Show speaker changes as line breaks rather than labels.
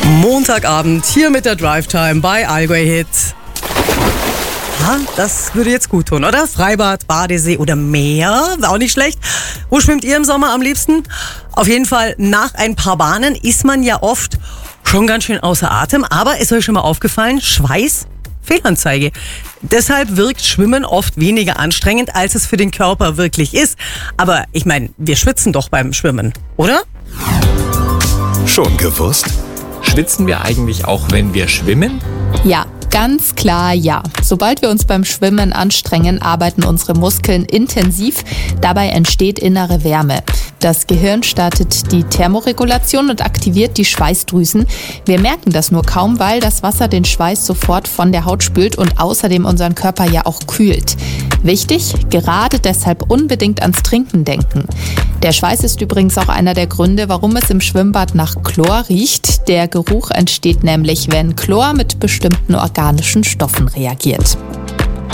Montagabend hier mit der Drive Time bei Allgäu Hit. Ja, das würde jetzt gut tun, oder? Freibad, Badesee oder Meer, wäre auch nicht schlecht. Wo schwimmt ihr im Sommer am liebsten? Auf jeden Fall nach ein paar Bahnen ist man ja oft schon ganz schön außer Atem. Aber ist euch schon mal aufgefallen, Schweiß? Fehlanzeige. Deshalb wirkt Schwimmen oft weniger anstrengend, als es für den Körper wirklich ist. Aber ich meine, wir schwitzen doch beim Schwimmen, oder?
Schon gewusst?
Schwitzen wir eigentlich auch, wenn wir schwimmen?
Ja, ganz klar ja. Sobald wir uns beim Schwimmen anstrengen, arbeiten unsere Muskeln intensiv. Dabei entsteht innere Wärme. Das Gehirn startet die Thermoregulation und aktiviert die Schweißdrüsen. Wir merken das nur kaum, weil das Wasser den Schweiß sofort von der Haut spült und außerdem unseren Körper ja auch kühlt. Wichtig, gerade deshalb unbedingt ans Trinken denken. Der Schweiß ist übrigens auch einer der Gründe, warum es im Schwimmbad nach Chlor riecht. Der Geruch entsteht nämlich, wenn Chlor mit bestimmten organischen Stoffen reagiert.